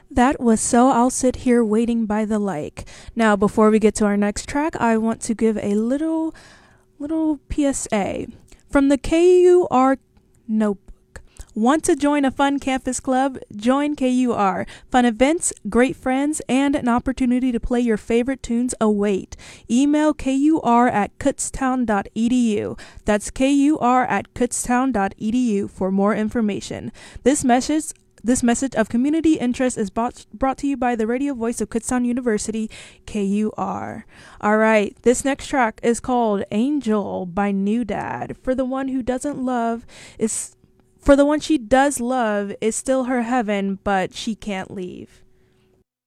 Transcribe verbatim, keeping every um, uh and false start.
That was So I'll Sit Here Waiting by the Lake. Now, before we get to our next track, I want to give a little little P S A from the K U R Notebook. Want to join a fun campus club? Join K U R. Fun events, great friends, and an opportunity to play your favorite tunes await. Email kur at kutztown dot edu. That's kur at kutztown dot edu for more information. This message This message of community interest is brought, brought to you by the radio voice of Kutztown University, K U R. All right, this next track is called Angel by New Dad. For the one who doesn't love is for the one she does love is still her heaven, but she can't leave.